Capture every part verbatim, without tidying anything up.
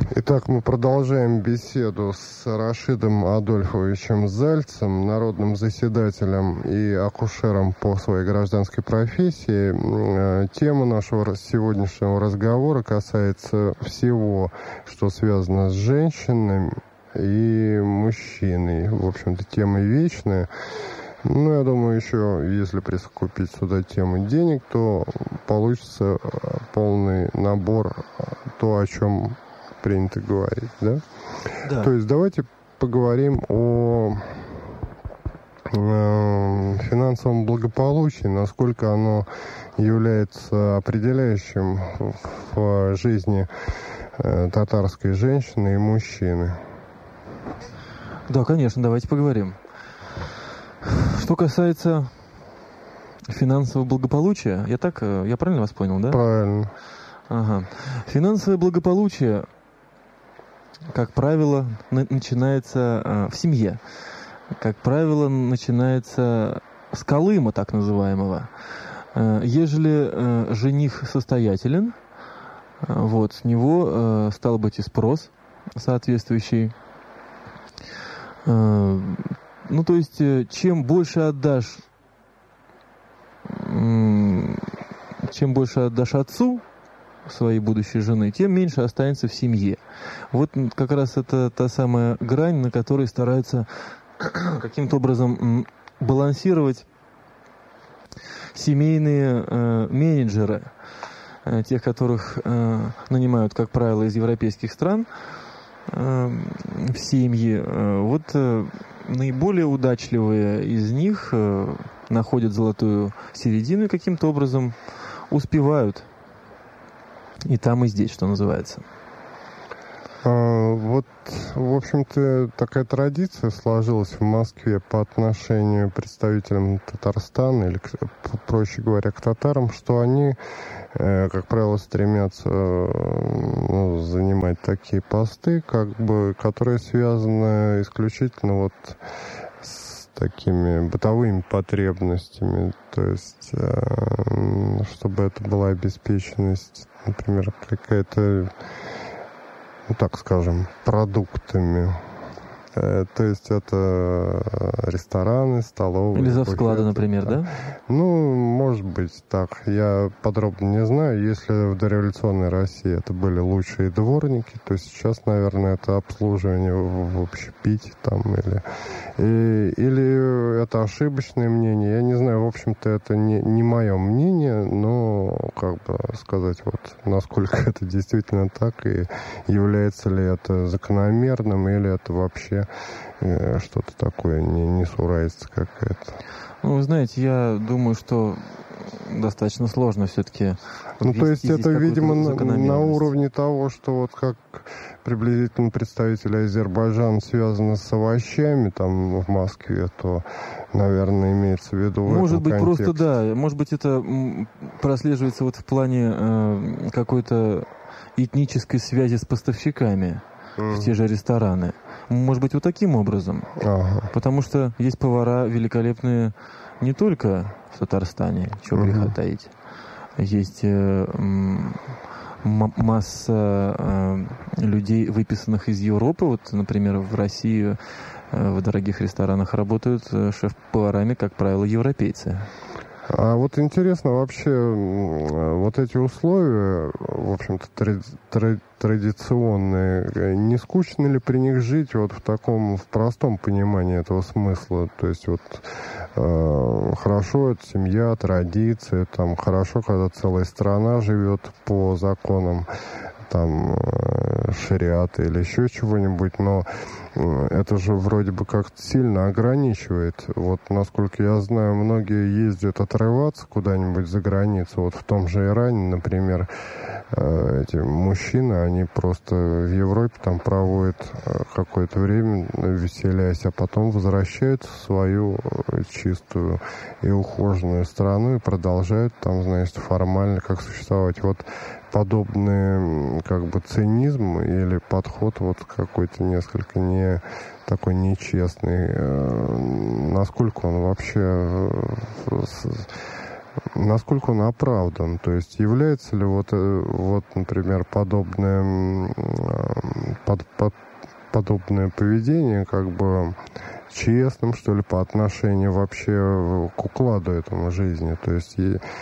Итак, мы продолжаем беседу с Рашидом Адольфовичем Зальцем, народным заседателем и акушером по своей гражданской профессии. Тема нашего сегодняшнего разговора касается всего, что связано с женщиной и мужчиной. В общем-то, тема вечная. Ну, я думаю, еще, если присовокупить сюда тему денег, то получится полный набор, то, о чем принято говорить, да? Да. То есть давайте поговорим о э, финансовом благополучии, насколько оно является определяющим в, в жизни э, татарской женщины и мужчины. Да, конечно, давайте поговорим. Что касается финансового благополучия, я так, я правильно вас понял, да? Правильно. Ага. Финансовое благополучие, как правило, на- начинается э, в семье. Как правило, начинается с колыма, так называемого. Э, ежели э, жених состоятелен, э, вот, с него, э, стал быть, и спрос соответствующий. Э, ну, то есть, э, чем больше отдашь, э, чем больше отдашь отцу своей будущей жены, тем меньше останется в семье. Вот как раз это та самая грань, на которой стараются каким-то образом балансировать семейные э, менеджеры, э, тех, которых э, нанимают, как правило, из европейских стран э, в семьи. Э, вот э, наиболее удачливые из них э, находят золотую середину и каким-то образом успевают и там, и здесь, что называется. А, вот, в общем-то, такая традиция сложилась в Москве по отношению к представителям Татарстана, или, проще говоря, к татарам, что они, э, как правило, стремятся ну, занимать такие посты, как бы, которые связаны исключительно вот с такими бытовыми потребностями, то есть, э, чтобы это была обеспеченность, например, какая-то, ну так скажем, продуктами. Э, то есть это рестораны, столовые. Или за склады, например, да? Ну, может быть так. Я подробно не знаю. Если в дореволюционной России это были лучшие дворники, то сейчас, наверное, это обслуживание в, в общепите там или... И, или это ошибочное мнение. Я не знаю, в общем-то, это не, не мое мнение, но, как бы сказать, вот, насколько это действительно так, и является ли это закономерным, или это вообще э, что-то такое не, несуразица какая-то. Ну, вы знаете, я думаю, что достаточно сложно все-таки. Ну, то есть это, видимо, на, на уровне того, что вот как приблизительно представители Азербайджана связаны с овощами там в Москве, то, наверное, имеется в виду в Может быть, контексте. просто да. Может быть, это прослеживается вот в плане э, какой-то этнической связи с поставщиками mm. в те же рестораны. Может быть, вот таким образом. Ага. Потому что есть повара великолепные не только в Татарстане, чего uh-huh. греха таить. Есть э, м- масса э, людей, выписанных из Европы. Вот, например, в России э, в дорогих ресторанах работают э, шеф-поварами, как правило, европейцы. А вот интересно вообще, вот эти условия, в общем-то, тради- тради- традиционные, не скучно ли при них жить вот в таком, в простом понимании этого смысла? То есть вот э, хорошо, это семья, традиции, там хорошо, когда целая страна живет по законам там шариата или еще чего-нибудь, но это же вроде бы как-то сильно ограничивает. Вот, насколько я знаю, многие ездят отрываться куда-нибудь за границу. Вот в том же Иране, например, эти мужчины, они просто в Европе там проводят какое-то время, веселясь, а потом возвращаются в свою чистую и ухоженную страну и продолжают там, значит, формально как существовать. Вот подобный как бы цинизм или подход вот какой-то несколько не такой нечестный, насколько он вообще насколько он оправдан? То есть является ли вот, вот например, подобное, под, под, подобное поведение как бы честным, что ли, по отношению вообще к укладу этому жизни? То есть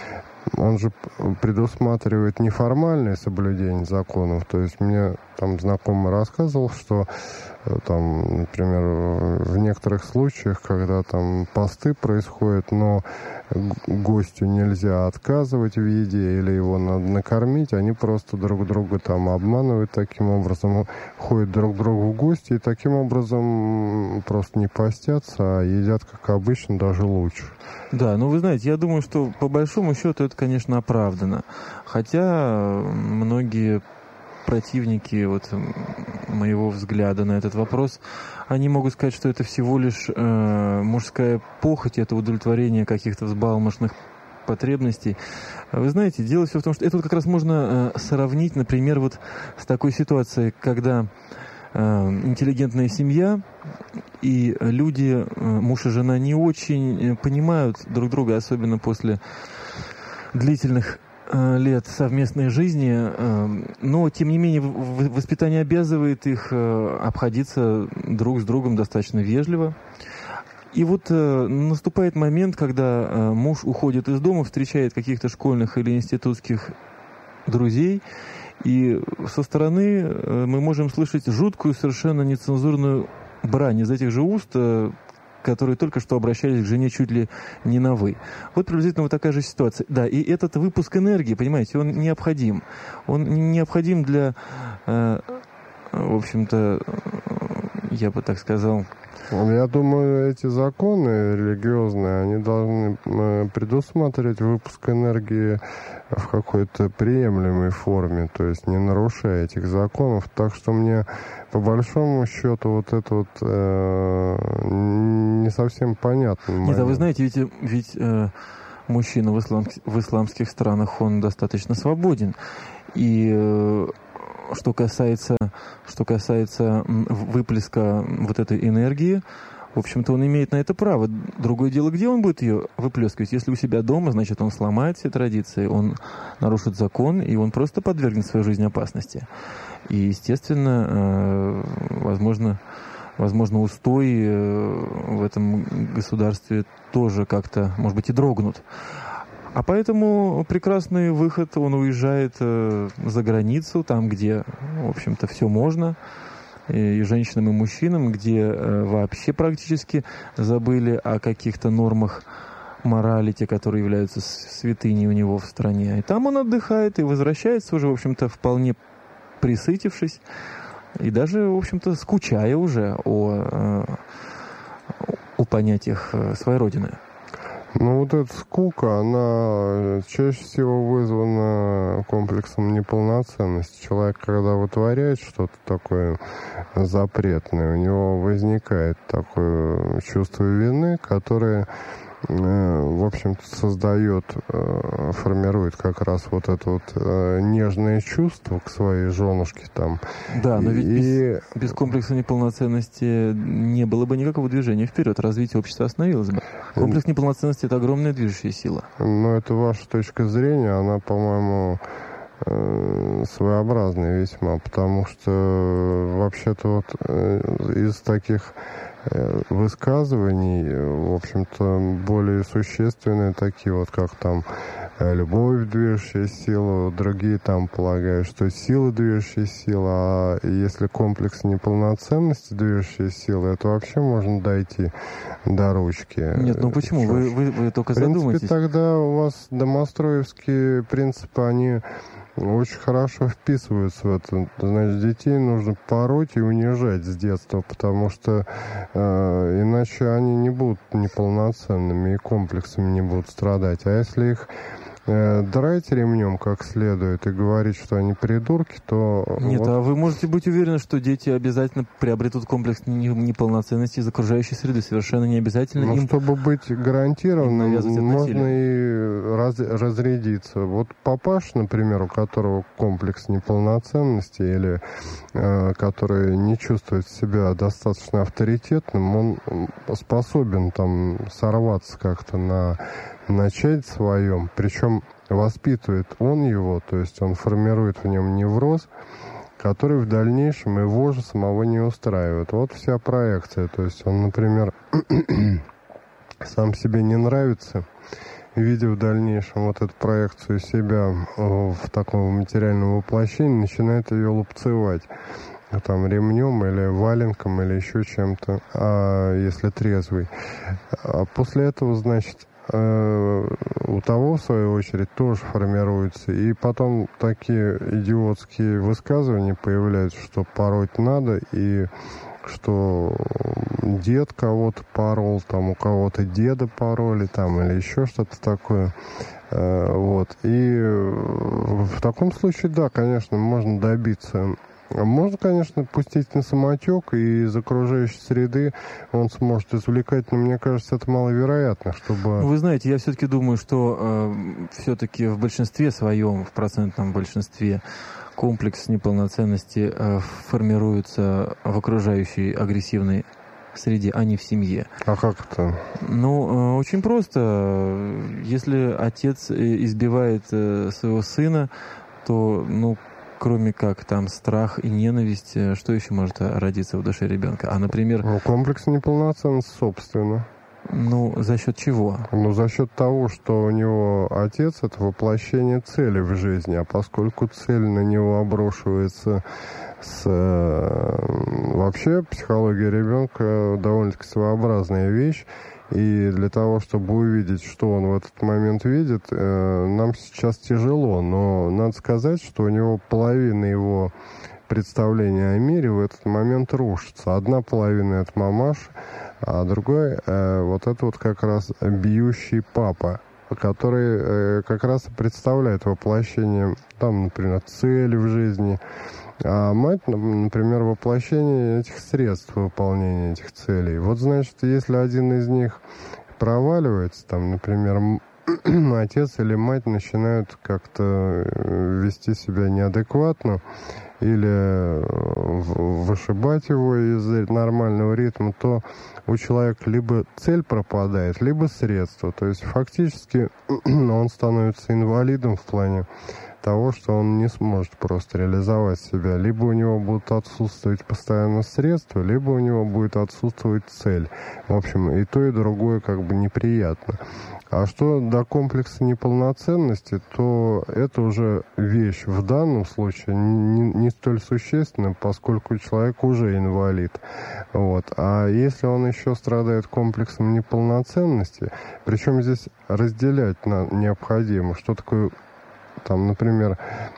он же предусматривает неформальное соблюдение законов. То есть мне там знакомый рассказывал, что там, например, в некоторых случаях, когда там посты происходят, но гостю нельзя отказывать в еде или его надо накормить, они просто друг друга там обманывают таким образом, ходят друг к другу в гости и таким образом просто не постятся, а едят, как обычно, даже лучше. Да, ну вы знаете, я думаю, что по большому счету это, конечно, оправдано. Хотя многие противники вот моего взгляда на этот вопрос, они могут сказать, что это всего лишь э, мужская похоть, это удовлетворение каких-то взбалмошных потребностей. Вы знаете, дело все в том, что это вот как раз можно э, сравнить, например, вот с такой ситуацией, когда э, интеллигентная семья и люди, э, муж и жена, не очень понимают друг друга, особенно после длительных лет совместной жизни, но, тем не менее, воспитание обязывает их обходиться друг с другом достаточно вежливо. И вот наступает момент, когда муж уходит из дома, встречает каких-то школьных или институтских друзей, и со стороны мы можем слышать жуткую, совершенно нецензурную брань из этих же уст, которые только что обращались к жене чуть ли не на «вы». Вот приблизительно вот такая же ситуация. Да, и этот выпуск энергии, понимаете, он необходим. Он необходим для, э, в общем-то, я бы так сказал... Я думаю, эти законы религиозные, они должны предусматривать выпуск энергии в какой-то приемлемой форме, то есть не нарушая этих законов. Так что мне, по большому счету, вот это вот э, не совсем понятно. Нет, а вы знаете, ведь, ведь э, мужчина в, ислам, в исламских странах, он достаточно свободен. И... Э, Что касается, что касается выплеска вот этой энергии, в общем-то, он имеет на это право. Другое дело, где он будет ее выплескивать. Если у себя дома, значит, он сломает все традиции, он нарушит закон, и он просто подвергнет свою жизнь опасности. И, естественно, возможно, возможно, устои в этом государстве тоже как-то, может быть, и дрогнут. А поэтому прекрасный выход, он уезжает э, за границу, там, где, в общем-то, все можно, и, и женщинам, и мужчинам, где э, вообще практически забыли о каких-то нормах морали, те, которые являются святыней у него в стране. И там он отдыхает и возвращается уже, в общем-то, вполне присытившись, и даже, в общем-то, скучая уже о, э, о понятиях своей родины. Ну, вот эта скука, она чаще всего вызвана комплексом неполноценности. Человек, когда вытворяет что-то такое запретное, у него возникает такое чувство вины, которое, в общем-то, создает, формирует как раз вот это вот нежное чувство к своей женушке там. Да, но ведь и... без, без комплекса неполноценности не было бы никакого движения вперед, развитие общества остановилось бы. Комплекс неполноценности — это огромная движущая сила. Но это ваша точка зрения, она, по-моему, своеобразная весьма, потому что вообще-то вот из таких высказываний, в общем-то, более существенные такие вот, как там любовь, движущая сила, другие там полагают, что сила, движущая сила, а если комплекс неполноценности, движущая сила, это вообще можно дойти до ручки. Нет, ну почему? Вы, вы, вы только задумайтесь. В принципе, тогда у вас домостроевские принципы, они очень хорошо вписываются в это. Значит, детей нужно пороть и унижать с детства, потому что э, иначе они не будут неполноценными и комплексами не будут страдать. А если их э, драть ремнем как следует и говорить, что они придурки, то... Нет, вот... а вы можете быть уверены, что дети обязательно приобретут комплекс неполноценности из окружающей среды. Совершенно не обязательно. Ну, им... чтобы быть гарантированным, можно и раз, разрядиться. Вот папаш, например, у которого комплекс неполноценности или э, который не чувствует себя достаточно авторитетным, он способен там сорваться как-то на начать в своем, причем воспитывает он его, то есть он формирует в нем невроз, который в дальнейшем его же самого не устраивает. Вот вся проекция. То есть он, например, сам себе не нравится, видя в дальнейшем вот эту проекцию себя в таком материальном воплощении, начинает ее лупцевать там ремнем или валенком или еще чем-то, а если трезвый. А после этого, значит, у того, в свою очередь, тоже формируется. И потом такие идиотские высказывания появляются, что пороть надо, и что дед кого-то порол, там у кого-то деда пороли, там, или еще что-то такое. Вот. И в таком случае, да, конечно, можно добиться. Можно, конечно, пустить на самотек, и из окружающей среды он сможет извлекать, но мне кажется, это маловероятно, чтобы... Вы знаете, я все-таки думаю, что э, все-таки в большинстве своем, в процентном большинстве, комплекс неполноценности э, формируется в окружающей агрессивной среде, а не в семье. А как это? Ну, э, очень просто. Если отец избивает э, своего сына, то, ну, кроме как там страх и ненависть, что еще может родиться в душе ребенка? А, например... Ну, комплекс неполноценности, собственно. Ну, за счет чего? Ну, за счет того, что у него отец — это воплощение цели в жизни, а поскольку цель на него обрушивается с... Вообще, психология ребенка довольно-таки своеобразная вещь. И для того, чтобы увидеть, что он в этот момент видит, э, нам сейчас тяжело. Но надо сказать, что у него половина его представления о мире в этот момент рушится. Одна половина — это мамаша, а другой э, вот это вот как раз бьющий папа, который э, как раз и представляет воплощение, там, например, цели в жизни. А мать, например, воплощение этих средств выполнения этих целей. Вот, значит, если один из них проваливается, там, например, отец или мать начинают как-то вести себя неадекватно или вышибать его из нормального ритма, то у человека либо цель пропадает, либо средства. То есть фактически он становится инвалидом в плане того, что он не сможет просто реализовать себя. Либо у него будут отсутствовать постоянно средства, либо у него будет отсутствовать цель. В общем, и то, и другое как бы неприятно. А что до комплекса неполноценности, то это уже вещь в данном случае не, не столь существенна, поскольку человек уже инвалид. Вот. А если он еще страдает комплексом неполноценности, причем здесь разделять на, необходимо, что такое, там, например,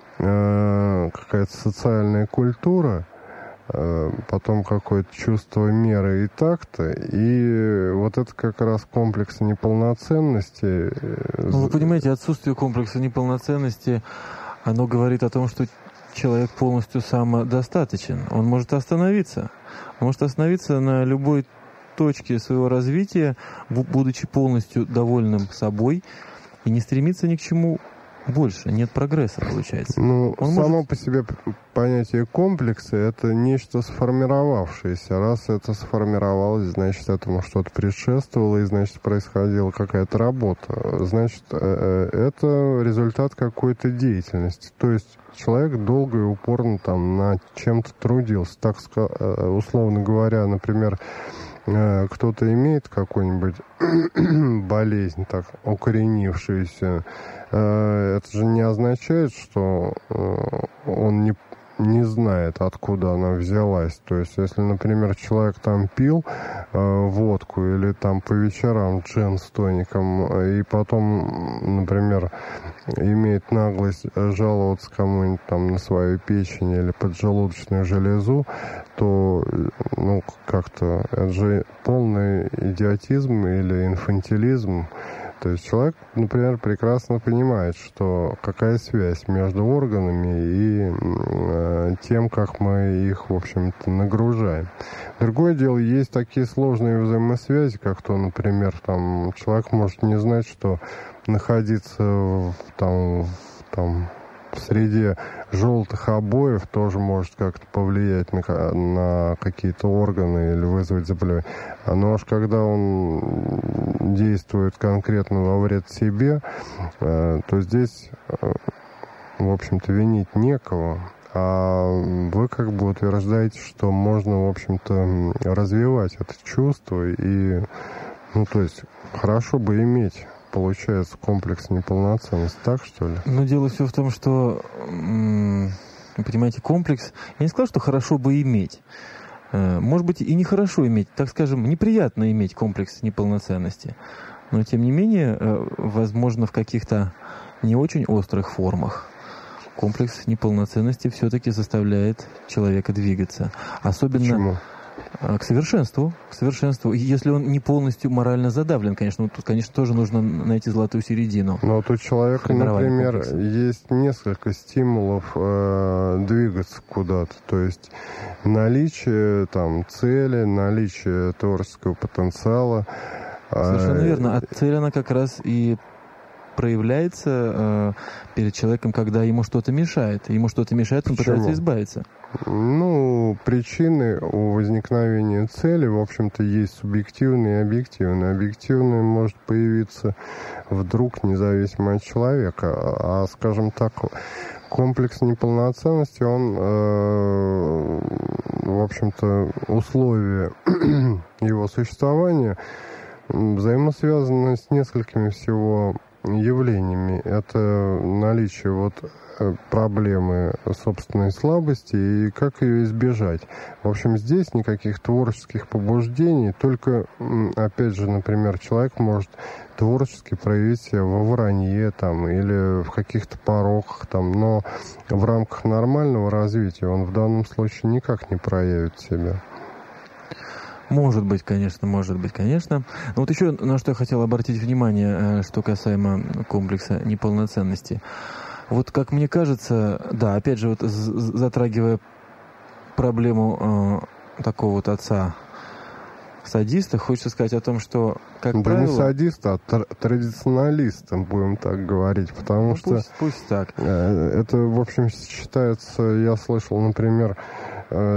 э, какая-то социальная культура, э, потом какое-то чувство меры и такта, и вот это как раз комплекс неполноценности. Ну, вы понимаете, отсутствие комплекса неполноценности, оно говорит о том, что человек полностью самодостаточен. Он может остановиться. Он может остановиться на любой точке своего развития, будучи полностью довольным собой, и не стремиться ни к чему больше. Нет прогресса, получается. Ну, Он само может... по себе понятие комплекса — это нечто сформировавшееся. Раз это сформировалось, значит, этому что-то предшествовало, и, значит, происходила какая-то работа. Значит, это результат какой-то деятельности. То есть человек долго и упорно там над чем-то трудился. Так, условно говоря, например, кто-то имеет какую-нибудь болезнь, так, укоренившуюся, это же не означает, что он не, не знает, откуда она взялась. То есть, если, например, человек там пил водку или там по вечерам джин с тоником, и потом, например, имеет наглость жаловаться кому-нибудь там на свою печень или поджелудочную железу, то, ну, как-то это же полный идиотизм или инфантилизм. То есть человек, например, прекрасно понимает, что какая связь между органами и э, тем, как мы их, в общем-то, нагружаем. Другое дело, есть такие сложные взаимосвязи, как то, например, там, человек может не знать, что находиться в, там, в, там, в среде желтых обоев тоже может как-то повлиять на, на какие-то органы или вызвать заболевание. Но аж когда он действует конкретно во вред себе, то здесь, в общем-то, винить некого. А вы как бы утверждаете, что можно, в общем-то, развивать это чувство и, ну, то есть, хорошо бы иметь, получается, комплекс неполноценности, так, что ли? Ну, дело все в том, что, понимаете, комплекс, я не сказал, что хорошо бы иметь. Может быть, и нехорошо иметь, так скажем, неприятно иметь комплекс неполноценности. Но, тем не менее, возможно, в каких-то не очень острых формах комплекс неполноценности все-таки заставляет человека двигаться. Особенно Почему? К совершенству. К совершенству. Если он не полностью морально задавлен, конечно, тут, конечно, тоже нужно найти золотую середину. Но вот у человека, например, комплекса. Есть несколько стимулов э, двигаться куда-то. То есть наличие там цели, наличие творческого потенциала. Совершенно э, верно. А цель, она как раз и проявляется э, перед человеком, когда ему что-то мешает. Ему что-то мешает, он Почему? пытается избавиться. Ну, причины у возникновения цели, в общем-то, есть субъективные и объективные. Объективные может появиться вдруг, независимо от человека. А, скажем так, комплекс неполноценности, он, э, в общем-то, условия его существования взаимосвязаны с несколькими всего явлениями. Это наличие вот проблемы собственной слабости и как ее избежать. В общем, здесь никаких творческих побуждений, только, опять же, например, человек может творчески проявить себя во вранье там, или в каких-то пороках, там, но в рамках нормального развития он в данном случае никак не проявит себя. Может быть, конечно, может быть, конечно. Но вот еще на что я хотел обратить внимание, что касаемо комплекса неполноценности. Вот как мне кажется, да, опять же, вот затрагивая проблему э, такого вот отца-садиста, хочется сказать о том, что, как да правило... не садиста, а тр- традиционалиста, будем так говорить, потому ну, что... Пусть, пусть так. Э, это, в общем, считается, я слышал, например... Э,